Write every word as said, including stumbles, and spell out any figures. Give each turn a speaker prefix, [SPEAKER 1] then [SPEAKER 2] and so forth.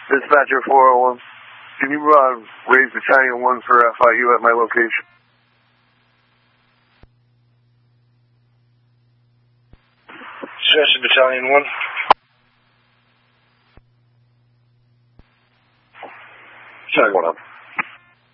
[SPEAKER 1] Dispatcher four oh one. Can you uh, raise Battalion one for F I U at my location?
[SPEAKER 2] Suggested Battalion one.
[SPEAKER 3] Check one up.